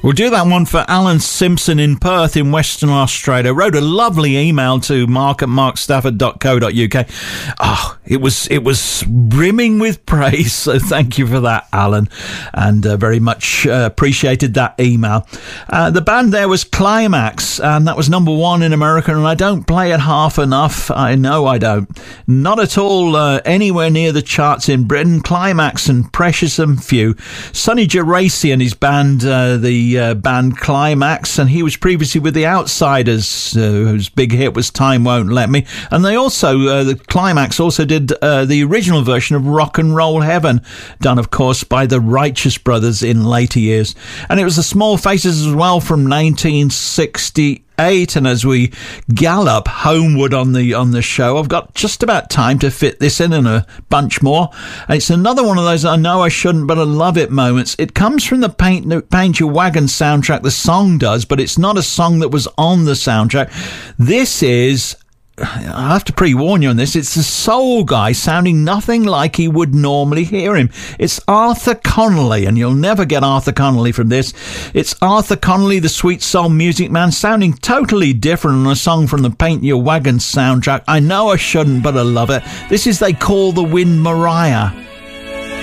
We'll do that one for Alan Simpson in Perth in Western Australia. Wrote a lovely email to mark@markstafford.co.uk. Oh, it was brimming with praise, so thank you for that, Alan, and very much appreciated that email. The band there was Climax, and that was number 1 in America, and I don't play it half enough. I know I don't. Not at all anywhere near the charts in Britain. Climax and Precious and Few. Sonny Geraci and his band, the band Climax, and he was previously with the Outsiders, whose big hit was Time Won't Let Me, and they also the Climax also did the original version of Rock and Roll Heaven, done of course by the Righteous Brothers in later years, and it was the Small Faces as well from 1968. And as we gallop homeward on the show, I've got just about time to fit this in and a bunch more. And it's another one of those I know I shouldn't, but I love it moments. It comes from the Paint Your Wagon soundtrack, the song does, but it's not a song that was on the soundtrack. This is... I have to pre-warn you on this. It's a soul guy sounding nothing like he would normally hear him. It's Arthur Connolly, and you'll never get Arthur Connolly from this. It's Arthur Connolly, the sweet soul music man, sounding totally different on a song from the Paint Your Wagon soundtrack. I know I shouldn't, but I love it. This is They Call the Wind Mariah.